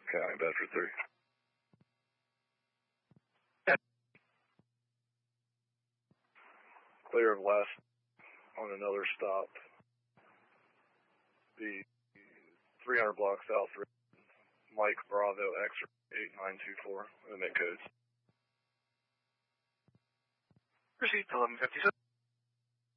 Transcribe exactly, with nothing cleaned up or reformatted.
County, Bedford three. Clear of west on another stop. The three hundred block south, Mike Bravo X-ray eight nine two four, emit codes. Proceed to eleven fifty-seven.